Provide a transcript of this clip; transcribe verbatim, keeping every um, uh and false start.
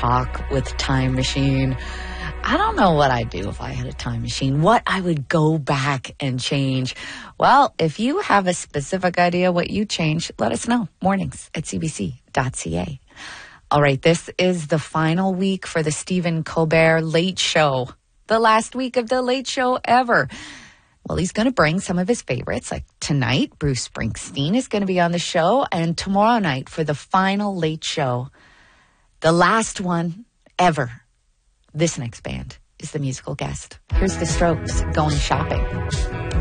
talk with Time Machine. I don't know what I'd do if I had a time machine, what I would go back and change. Well, if you have a specific idea what you change, let us know. Mornings at c b c dot c a. All right, this is the final week for the Stephen Colbert Late Show. The last week of the Late Show ever. Well, he's going to bring some of his favorites. Like tonight, Bruce Springsteen is going to be on the show. And tomorrow night for the final Late Show, the last one ever, this next band is the musical guest. Here's the Strokes, Going Shopping.